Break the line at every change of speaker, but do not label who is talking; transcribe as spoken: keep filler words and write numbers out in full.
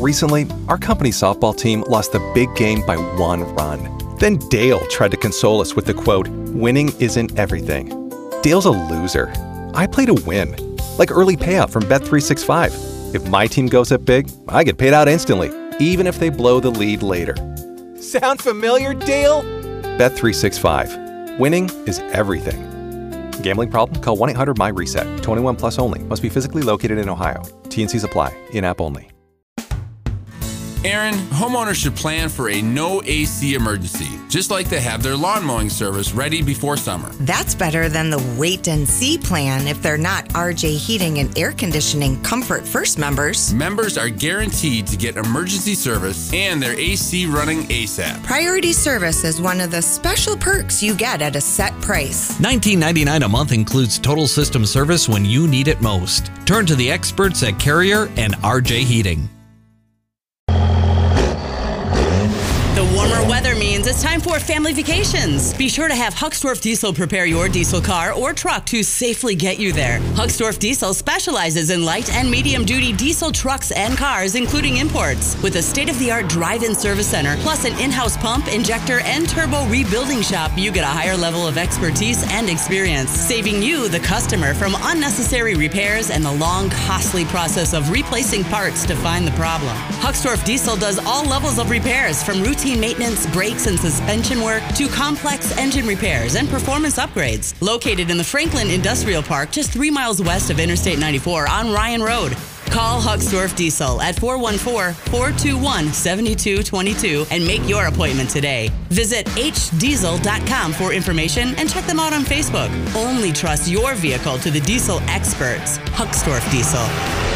Recently, our company's softball team lost the big game by one run. Then Dale tried to console us with the quote, "Winning isn't everything." Dale's a loser. I play to win. Like early payout from Bet three sixty-five. If my team goes up big, I get paid out instantly, even if they blow the lead later. Sound familiar, Dale? Bet three sixty-five. Winning is everything. Gambling problem? Call one eight hundred M Y reset. twenty-one plus only. Must be physically located in Ohio. T and Cs apply. In-app only.
Aaron, homeowners should plan for a no A C emergency, just like they have their lawn mowing service ready before summer.
That's better than the wait and see plan if they're not R J Heating and Air Conditioning Comfort First members.
Members are guaranteed to get emergency service and their A C running ASAP.
Priority service is one of the special perks you get at a set price.
nineteen ninety-nine dollars a month includes total system service when you need it most. Turn to the experts at Carrier and R J Heating.
The warmer weather means it's time for family vacations. Be sure to have Hucksdorf Diesel prepare your diesel car or truck to safely get you there. Hucksdorf Diesel specializes in light and medium-duty diesel trucks and cars, including imports. With a state-of-the-art drive-in service center, plus an in-house pump, injector, and turbo rebuilding shop, you get a higher level of expertise and experience, saving you, the customer, from unnecessary repairs and the long, costly process of replacing parts to find the problem. Hucksdorf Diesel does all levels of repairs, from routine maintenance, brakes, and suspension work to complex engine repairs and performance upgrades. Located in the Franklin Industrial Park, just three miles west of Interstate ninety-four on Ryan Road. Call Hucksdorf Diesel at four one four, four two one, seven two two two and make your appointment today. Visit h diesel dot com for information and check them out on Facebook. Only trust your vehicle to the diesel experts. Hucksdorf Diesel.